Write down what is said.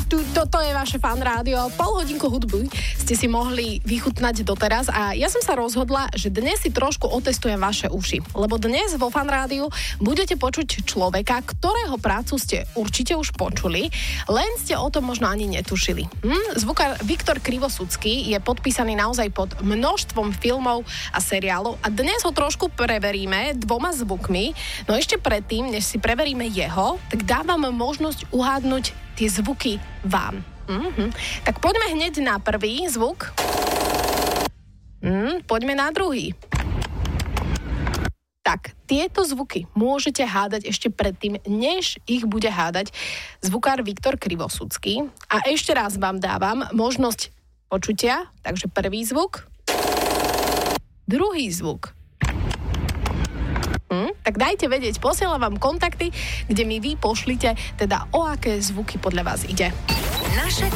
Toto je vaše Fan rádio. Pol hodinku hudby ste si mohli vychutnať doteraz a ja som sa rozhodla, že dnes si trošku otestujem vaše uši. Lebo dnes vo Fan rádiu budete počuť človeka, ktorého prácu ste určite už počuli, len ste o tom možno ani netušili. Zvukár Viktor Krivosudský je podpísaný naozaj pod množstvom filmov a seriálov a dnes ho trošku preveríme dvoma zvukmi. No ešte predtým, než si preveríme jeho, tak dávam možnosť uhádnuť tie zvuky vám. Tak poďme hneď na prvý zvuk. Poďme na druhý. Tak, tieto zvuky môžete hádať ešte predtým, než ich bude hádať zvukár Viktor Krivosudský. A ešte raz vám dávam možnosť počutia. Takže prvý zvuk. Druhý zvuk. Tak dajte vedieť, posielam vám kontakty, kde mi vy pošlite, teda o aké zvuky podľa vás ide. Naše